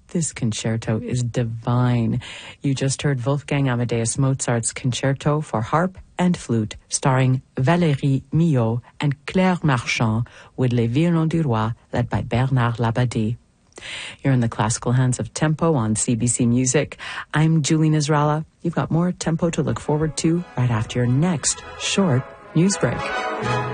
This concerto is divine. You just heard Wolfgang Amadeus Mozart's Concerto for Harp and Flute, starring Valérie Millot and Claire Marchand, with Les Violons du Roi, led by Bernard Labadie. You're in the classical hands of Tempo on CBC Music. I'm Julie Nasrallah. You've got more Tempo to look forward to right after your next short news break.